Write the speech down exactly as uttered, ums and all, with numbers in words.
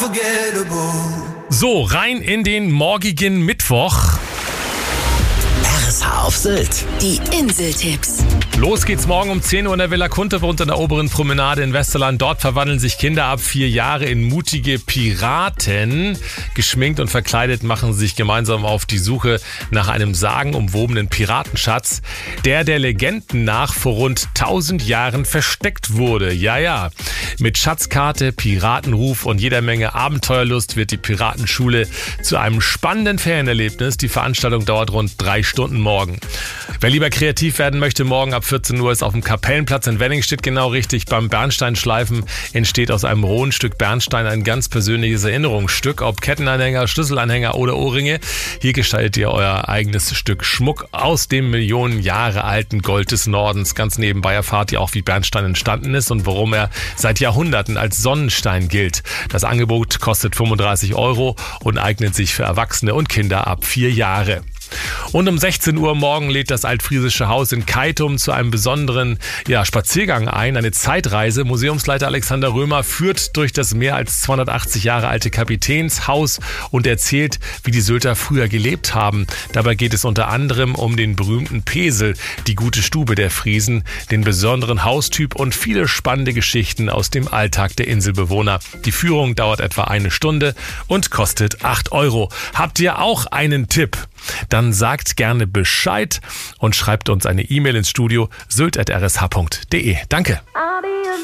So, rein in den morgigen Mittwoch. R S H auf Sylt. Die Inseltipps. Los geht's morgen um zehn Uhr in der Villa Kunterbunt an der oberen Promenade in Westerland. Dort verwandeln sich Kinder ab vier Jahre in mutige Piraten. Geschminkt und verkleidet machen sie sich gemeinsam auf die Suche nach einem sagenumwobenen Piratenschatz, der der Legenden nach vor rund tausend Jahren versteckt wurde. Ja, ja. Mit Schatzkarte, Piratenruf und jeder Menge Abenteuerlust wird die Piratenschule zu einem spannenden Ferienerlebnis. Die Veranstaltung dauert rund drei Stunden morgen. Wer lieber kreativ werden möchte, morgen ab vierzehn Uhr ist auf dem Kapellenplatz in Wenningstedt genau richtig. Beim Bernsteinschleifen entsteht aus einem rohen Stück Bernstein ein ganz persönliches Erinnerungsstück. Ob Kettenanhänger, Schlüsselanhänger oder Ohrringe, hier gestaltet ihr euer eigenes Stück Schmuck aus dem Millionen Jahre alten Gold des Nordens. Ganz nebenbei erfahrt ihr auch, wie Bernstein entstanden ist und warum er seit Jahrhunderten als Sonnenstein gilt. Das Angebot kostet fünfunddreißig Euro und eignet sich für Erwachsene und Kinder ab vier Jahre. Und um sechzehn Uhr morgen lädt das Altfriesische Haus in Keitum zu einem besonderen ja, Spaziergang ein, eine Zeitreise. Museumsleiter Alexander Römer führt durch das mehr als zweihundertachtzig Jahre alte Kapitänshaus und erzählt, wie die Sylter früher gelebt haben. Dabei geht es unter anderem um den berühmten Pesel, die gute Stube der Friesen, den besonderen Haustyp und viele spannende Geschichten aus dem Alltag der Inselbewohner. Die Führung dauert etwa eine Stunde und kostet acht Euro. Habt ihr auch einen Tipp? Dann sagt gerne Bescheid und schreibt uns eine E-Mail ins Studio sylt at r s h punkt d e. Danke.